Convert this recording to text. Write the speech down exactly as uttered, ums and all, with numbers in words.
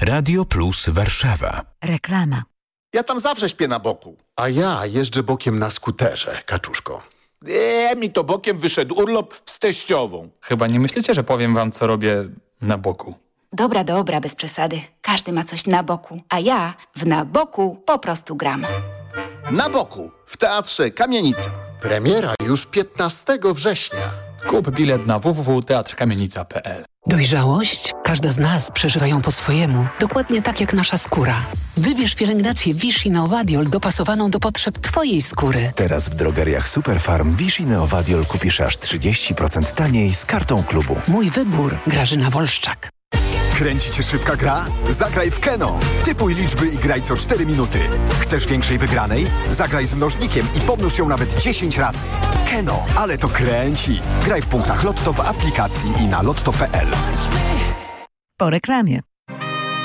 Radio Plus Warszawa. Reklama. Ja tam zawsze śpię na boku. A ja jeżdżę bokiem na skuterze, kaczuszko. Eee, mi to bokiem wyszedł urlop z teściową. Chyba nie myślicie, że powiem wam, co robię na boku. Dobra, dobra, bez przesady. Każdy ma coś na boku, a ja w na boku po prostu gram. Na boku, w Teatrze Kamienica. Premiera już piętnastego września. Kup bilet na w w w kropka teatr kamienica kropka p l. Dojrzałość? Każda z nas przeżywa ją po swojemu, dokładnie tak jak nasza skóra. Wybierz pielęgnację Vichy Neovadiol dopasowaną do potrzeb Twojej skóry. Teraz w drogeriach Superfarm Vichy Neovadiol kupisz aż trzydzieści procent taniej z kartą klubu. Mój wybór. Grażyna Wolszczak. Kręci cię szybka gra? Zagraj w Keno. Typuj liczby i graj co cztery minuty. Chcesz większej wygranej? Zagraj z mnożnikiem i pomnóż ją nawet dziesięć razy. Keno, ale to kręci. Graj w punktach Lotto w aplikacji i na lotto kropka p l. Po reklamie.